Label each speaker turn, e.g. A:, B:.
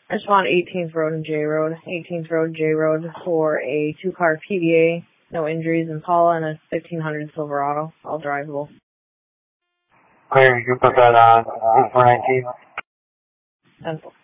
A: I just want 18th Road and J Road. 18th Road, J Road for a 2-car PDA, no injuries, Impala, and a 1500 Silverado, all drivable.
B: Clear, you put that on for 19.
A: Pencil.